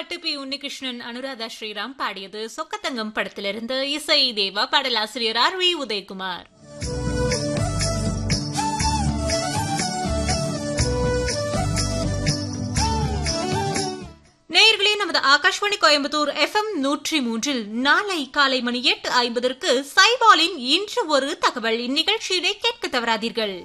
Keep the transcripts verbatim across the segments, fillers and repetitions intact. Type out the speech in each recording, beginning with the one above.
பாட்டு பி உன்னிகிருஷ்ணன் அனுராதா ஸ்ரீராம் பாடியது. சொக்கத்தங்கம் படத்திலிருந்து. இசை தேவா, பாடலாசிரியர் ஆர் வி உதயகுமார். நேயர்களே, நமது ஆகாஷ்வாணி கோயம்புத்தூர் எஃப் எம் நூற்றி மூன்றில் நாளை காலை மணி எட்டு ஐம்பதற்கு சைபாலின் இன்று ஒரு தகவல் இந்நிகழ்ச்சியினை கேட்க தவறாதீர்கள்.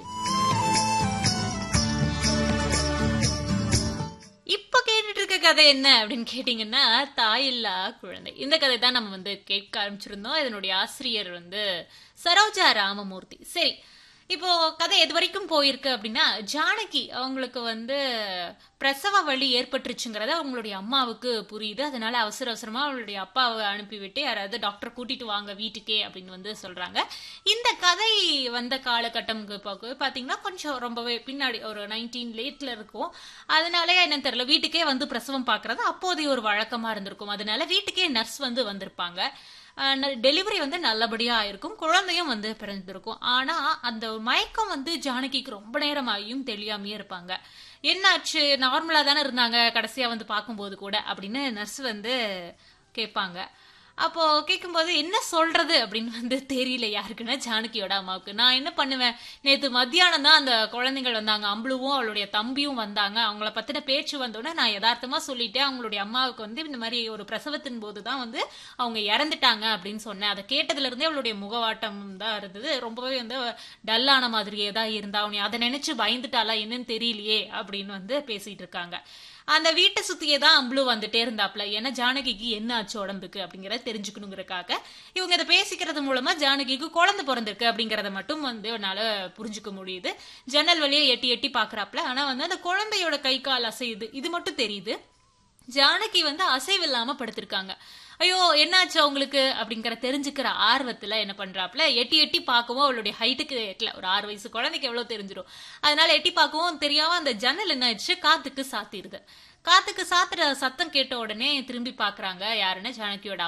இப்ப கேட்டுட்டு இருக்க கதை என்ன அப்படின்னு கேட்டீங்கன்னா, தாயில்லா குழந்தை. இந்த கதை தான் நம்ம வந்து கேட்க ஆரம்பிச்சிருந்தோம். இதனுடைய ஆசிரியர் வந்து சரோஜா ராமமூர்த்தி. சரி, இப்போ கதை எது வரைக்கும் போயிருக்கு அப்படின்னா, ஜானகி அவங்களுக்கு வந்து பிரசவ வலி ஏற்பட்டுருச்சுங்கிறத அவங்களுடைய அம்மாவுக்கு புரியுது. அதனால அவசர அவசரமா அவளுடைய அப்பாவை அனுப்பிவிட்டு யாராவது டாக்டர் கூட்டிட்டு வாங்க வீட்டுக்கே அப்படின்னு வந்து சொல்றாங்க. இந்த கதை வந்த காலகட்டம் பாத்தீங்கன்னா கொஞ்சம் ரொம்பவே பின்னாடி ஒரு நைன்டீன் லேட்ல இருக்கும். அதனால என்ன தெரியல, வீட்டுக்கே வந்து பிரசவம் பாக்குறது அப்போதைய ஒரு வழக்கமா இருந்திருக்கும். அதனால வீட்டுக்கே நர்ஸ் வந்து வந்திருப்பாங்க. டெலிவரி வந்து நல்லபடியா ஆயிருக்கும், குழந்தையும் வந்து பிறந்திருக்கும். ஆனா அந்த மயக்கம் வந்து ஜானகிக்கு ரொம்ப நேரமாயும் தெரியாமையே இருப்பாங்க. என்னாச்சு, நார்மலா தானே இருந்தாங்க கடைசியா வந்து பார்க்கும்போது கூட அப்படின்னு நர்ஸ் வந்து கேட்பாங்க. அப்போ கேட்கும்போது என்ன சொல்றது அப்படின்னு வந்து தெரியல யாருக்குன்னா ஜானகியோட அம்மாவுக்கு. நான் என்ன பண்ணுவேன், நேற்று மத்தியானம் தான் அந்த குழந்தைகள் வந்தாங்க, அம்பளுவும் அவளுடைய தம்பியும் வந்தாங்க. அவங்கள பத்தின பேச்சு வந்தோடனே நான் யதார்த்தமா சொல்லிட்டேன், அவங்களுடைய அம்மாவுக்கு வந்து இந்த மாதிரி ஒரு பிரசவத்தின் போது தான் வந்து அவங்க இறந்துட்டாங்க அப்படின்னு சொன்னேன். அதை கேட்டதுல இருந்தே அவளுடைய முகவாட்டம் தான் இருந்தது, ரொம்பவே வந்து டல்லான மாதிரியே தான் இருந்தா. அவனை அதை நினைச்சு பயந்துட்டாளா என்னன்னு தெரியலையே அப்படின்னு வந்து பேசிட்டு இருக்காங்க. அந்த வீட்டை சுத்தியே தான் அம்பளு வந்துட்டே இருந்தாப்ல. ஏன்னா ஜானகிக்கு என்ன ஆச்சு உடம்புக்கு அப்படிங்கறத தெரிஞ்சுக்கணுங்கிறக்காக இவங்க இதை பேசிக்கிறது மூலமா ஜானகிக்கு குழந்தை பிறந்திருக்கு அப்படிங்கறத மட்டும் வந்து என்னால புரிஞ்சுக்க முடியுது. ஜன்னல் வழியே எட்டி எட்டி பாக்குறாப்ல. ஆனா வந்து அந்த குழந்தையோட கை கால் அசையுது, இது மட்டும் தெரியுது. ஜானகி வந்து அசைவில்லாம படுத்திருக்காங்க. ஐயோ என்னாச்சு அவங்களுக்கு அப்படிங்கிற தெரிஞ்சுக்கிற ஆர்வத்துல என்ன பண்றாப்ல, எட்டி எட்டி பார்க்கவும் அவளுடைய ஹைட்டுக்கு எட்டல. ஒரு ஆறு வயசு குழந்தைக்கு எவ்வளவு தெரிஞ்சிடும். அதனால எட்டி பார்க்கவும் தெரியாம அந்த ஜன்னல் என்ன ஆயிடுச்சு, காத்துக்கு சாத்திடுது. காத்துக்கு சாத்துற சத்தம் கேட்ட உடனே திரும்பி பாக்குறாங்க. யாருன்னு, ஜானகியோட